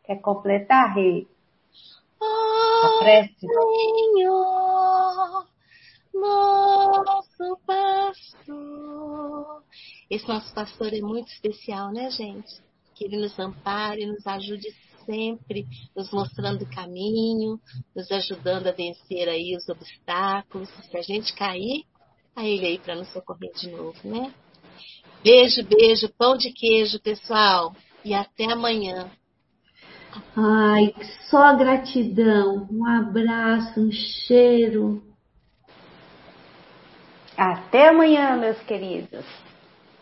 Quer completar, Rê? A Ó prece? Senhor, nosso pastor. Esse nosso pastor é muito especial, né, gente? Que ele nos ampare, nos ajude sempre, nos mostrando o caminho, nos ajudando a vencer aí os obstáculos. Se a gente cair, tá ele aí para nos socorrer de novo, né? Beijo, beijo, pão de queijo, pessoal. E até amanhã. Ai, só gratidão. Um abraço, um cheiro. Até amanhã, meus queridos.